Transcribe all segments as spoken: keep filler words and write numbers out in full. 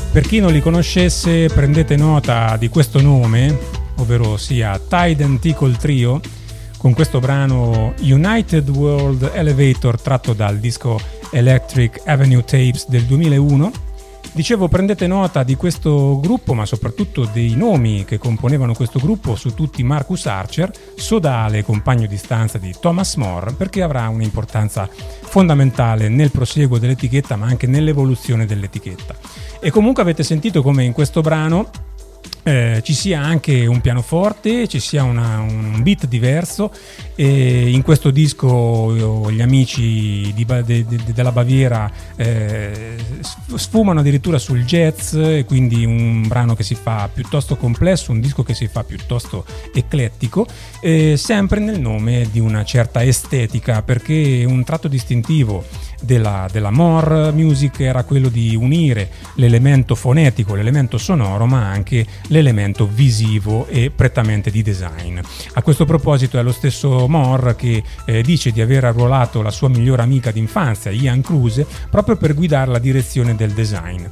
Per chi non li conoscesse, prendete nota di questo nome, ovvero sia Tide and Tickle Trio, con questo brano United World Elevator tratto dal disco Electric Avenue Tapes del duemilauno. Dicevo, prendete nota di questo gruppo, ma soprattutto dei nomi che componevano questo gruppo, su tutti Marcus Archer, sodale compagno di stanza di Thomas More, perché avrà un'importanza fondamentale nel prosieguo dell'etichetta, ma anche nell'evoluzione dell'etichetta. E comunque avete sentito come in questo brano Eh, ci sia anche un pianoforte, ci sia una, un beat diverso, e in questo disco gli amici di, de, de, della Baviera eh, sfumano addirittura sul jazz, e quindi un brano che si fa piuttosto complesso, un disco che si fa piuttosto eclettico, eh, sempre nel nome di una certa estetica, perché un tratto distintivo della, della More Music era quello di unire l'elemento fonetico, l'elemento sonoro, ma anche l'elemento visivo e prettamente di design. A questo proposito è lo stesso More che eh, dice di aver arruolato la sua migliore amica d'infanzia, Ian Cruz, proprio per guidare la direzione del design.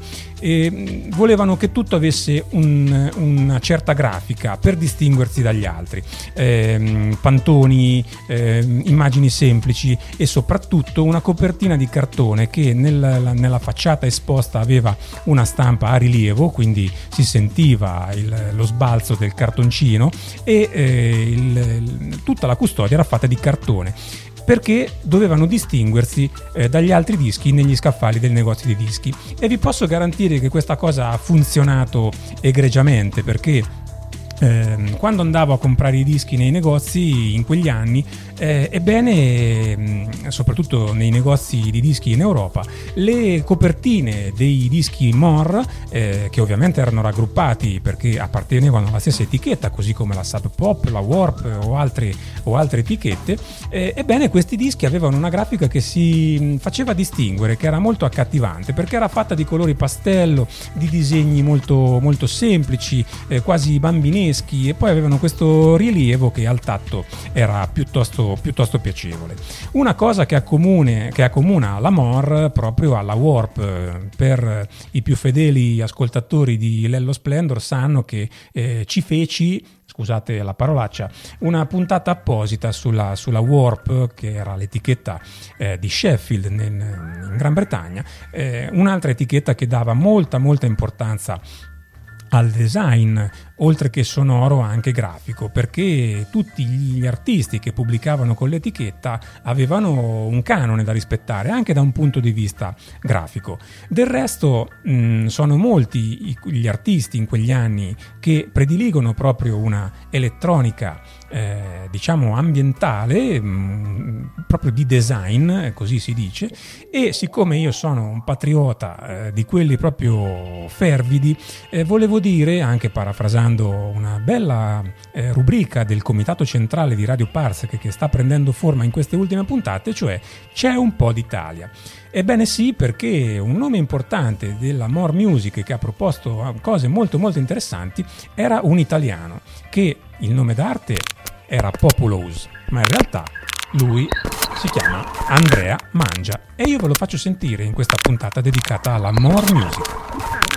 E volevano che tutto avesse un, una certa grafica per distinguersi dagli altri, eh, pantoni, eh, immagini semplici e soprattutto una copertina di cartone che nel, nella facciata esposta aveva una stampa a rilievo, quindi si sentiva il, lo sbalzo del cartoncino, e eh, il, il, tutta la custodia era fatta di cartone, perché dovevano distinguersi eh, dagli altri dischi negli scaffali del negozio di dischi. E vi posso garantire che questa cosa ha funzionato egregiamente, perché Eh, quando andavo a comprare i dischi nei negozi in quegli anni, eh, ebbene, mh, soprattutto nei negozi di dischi in Europa, le copertine dei dischi More, eh, che ovviamente erano raggruppati perché appartenevano alla stessa etichetta, così come la Sub Pop, la Warp o altre, o altre etichette, eh, ebbene questi dischi avevano una grafica che si faceva distinguere, che era molto accattivante, perché era fatta di colori pastello, di disegni molto, molto semplici, eh, quasi bambineschi, e poi avevano questo rilievo che al tatto era piuttosto, piuttosto piacevole. Una cosa che accomune, che accomuna la More proprio alla Warp, per i più fedeli ascoltatori di Lello Splendor sanno che eh, ci feci, scusate la parolaccia, una puntata apposita sulla, sulla Warp, che era l'etichetta eh, di Sheffield nel, in Gran Bretagna, eh, un'altra etichetta che dava molta molta importanza al design, oltre che sonoro anche grafico, perché tutti gli artisti che pubblicavano con l'etichetta avevano un canone da rispettare anche da un punto di vista grafico. Del resto mh, sono molti gli artisti in quegli anni che prediligono proprio una elettronica eh, diciamo ambientale, mh, proprio di design, così si dice, e siccome io sono un patriota eh, di quelli proprio fervidi, eh, volevo dire, anche parafrasando una bella eh, rubrica del Comitato Centrale di Radio Parsec che sta prendendo forma in queste ultime puntate, cioè c'è un po' d'Italia. Ebbene sì, perché un nome importante della More Music che ha proposto cose molto molto interessanti era un italiano, che il nome d'arte era Populous, ma in realtà lui si chiama Andrea Mangia, e io ve lo faccio sentire in questa puntata dedicata alla More Music.